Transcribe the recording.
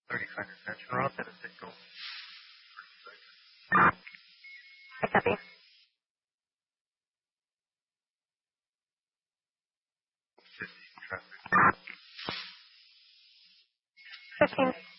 35 extension route and a signal. I copy. 50 traffic. 15.